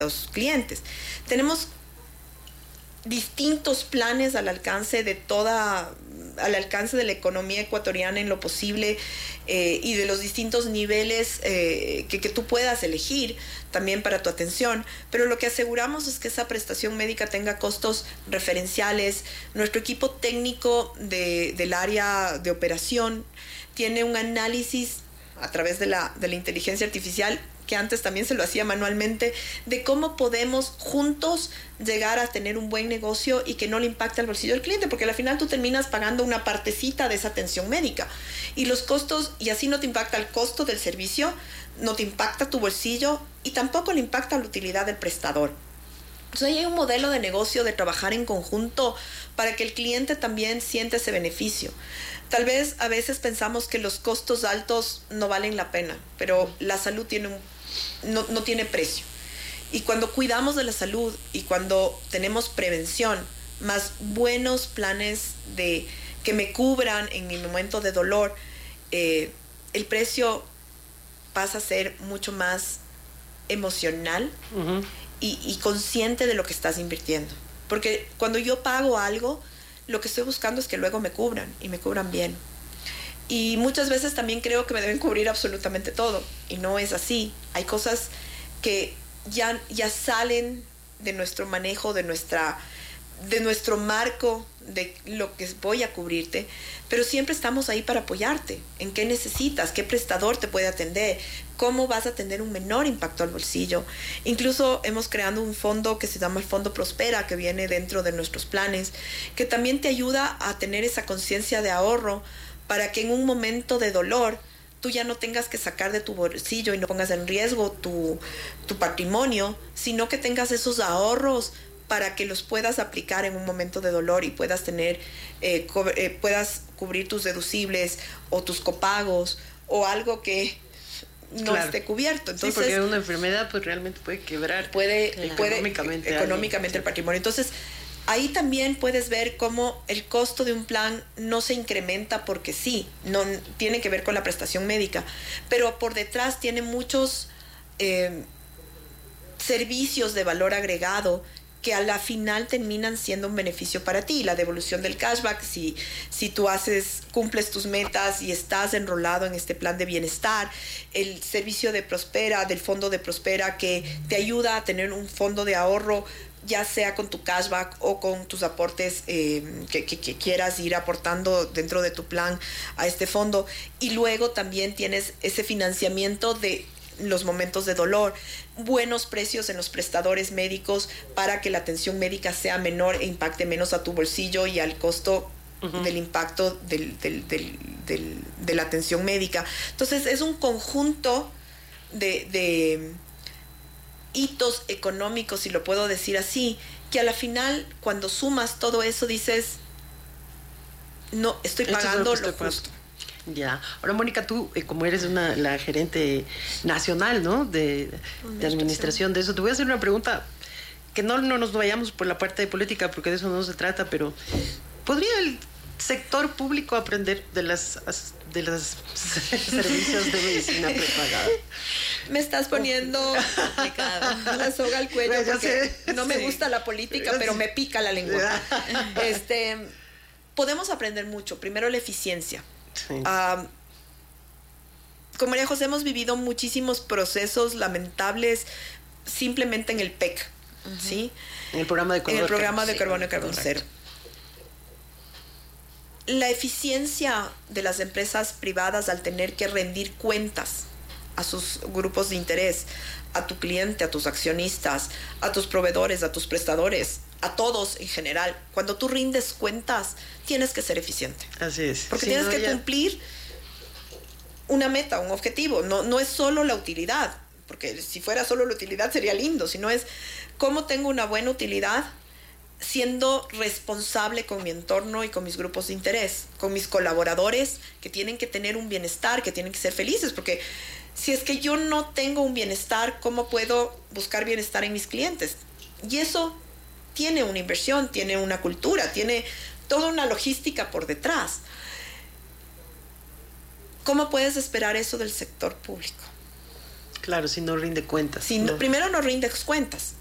los clientes. Tenemos distintos planes al alcance de la economía ecuatoriana en lo posible, y de los distintos niveles que tú puedas elegir también para tu atención, pero lo que aseguramos es que esa prestación médica tenga costos referenciales. Nuestro equipo técnico del área de operación tiene un análisis a través de la inteligencia artificial, que antes también se lo hacía manualmente, de cómo podemos juntos llegar a tener un buen negocio y que no le impacte al bolsillo del cliente, porque al final tú terminas pagando una partecita de esa atención médica, y los costos, y así no te impacta el costo del servicio, no te impacta tu bolsillo y tampoco le impacta la utilidad del prestador. Entonces ahí hay un modelo de negocio de trabajar en conjunto para que el cliente también sienta ese beneficio. Tal vez a veces pensamos que los costos altos no valen la pena, pero la salud no tiene precio. Y cuando cuidamos de la salud y cuando tenemos prevención, más buenos planes que me cubran en mi momento de dolor, el precio pasa a ser mucho más emocional y consciente de lo que estás invirtiendo. Porque cuando yo pago algo, lo que estoy buscando es que luego me cubran, y me cubran bien. Y muchas veces también creo que me deben cubrir absolutamente todo, y no es así. Hay cosas que ya salen de nuestro manejo, de nuestro marco, de lo que voy a cubrirte, pero siempre estamos ahí para apoyarte. ¿En qué necesitas? ¿Qué prestador te puede atender? ¿Cómo vas a tener un menor impacto al bolsillo? Incluso hemos creado un fondo que se llama el Fondo Prospera, que viene dentro de nuestros planes, que también te ayuda a tener esa conciencia de ahorro, para que en un momento de dolor tú ya no tengas que sacar de tu bolsillo y no pongas en riesgo tu patrimonio, sino que tengas esos ahorros para que los puedas aplicar en un momento de dolor y puedas puedas cubrir tus deducibles o tus copagos o algo que no esté cubierto. Entonces, sí, porque una enfermedad pues realmente puede quebrar económicamente el patrimonio. Entonces, ahí también puedes ver cómo el costo de un plan no se incrementa porque sí, no tiene que ver con la prestación médica, pero por detrás tiene muchos servicios de valor agregado que a la final terminan siendo un beneficio para ti. La devolución del cashback, si tú cumples tus metas y estás enrolado en este plan de bienestar, el servicio de Prospera, del fondo de Prospera, que te ayuda a tener un fondo de ahorro, ya sea con tu cashback o con tus aportes que quieras ir aportando dentro de tu plan a este fondo. Y luego también tienes ese financiamiento de los momentos de dolor, buenos precios en los prestadores médicos para que la atención médica sea menor e impacte menos a tu bolsillo y al costo del impacto de la atención médica. Entonces es un conjunto de hitos económicos, si lo puedo decir así, que a la final cuando sumas todo eso dices, no, estoy pagando lo justo. Ya. Ahora, Mónica, tú, como eres la gerente nacional, ¿no? de administración de eso, te voy a hacer una pregunta que no nos vayamos por la parte de política, porque de eso no se trata, pero ¿podría el sector público aprender de los servicios de medicina prepagada? Me estás poniendo complicada, la soga al cuello, porque no me gusta la política, pero me pica la lengua. Podemos aprender mucho. Primero, la eficiencia. Sí. Con María José hemos vivido muchísimos procesos lamentables simplemente en el PEC, ¿sí? En el programa de carbono y carbono cero. La eficiencia de las empresas privadas al tener que rendir cuentas a sus grupos de interés, a tu cliente, a tus accionistas, a tus proveedores, a tus prestadores, a todos en general. Cuando tú rindes cuentas, tienes que ser eficiente. Así es. Porque tienes que cumplir una meta, un objetivo. No es solo la utilidad, porque si fuera solo la utilidad sería lindo, sino es cómo tengo una buena utilidad siendo responsable con mi entorno y con mis grupos de interés, con mis colaboradores, que tienen que tener un bienestar, que tienen que ser felices, porque si es que yo no tengo un bienestar, ¿cómo puedo buscar bienestar en mis clientes? Y eso tiene una inversión, tiene una cultura, tiene toda una logística por detrás. ¿Cómo puedes esperar eso del sector público? Claro, si no rinde cuentas. Si no, primero no rindes cuentas.